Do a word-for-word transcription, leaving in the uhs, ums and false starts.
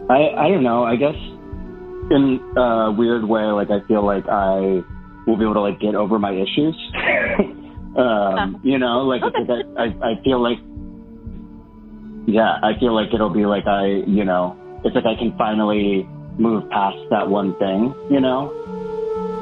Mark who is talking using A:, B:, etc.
A: I, I don't know. I guess in a weird way, like I feel like I will be able to like get over my issues. um, you know, like
B: Okay.
A: it's like I, I, I feel like, yeah, I feel like it'll be like I, you know, it's like I can finally move past that one thing, you know?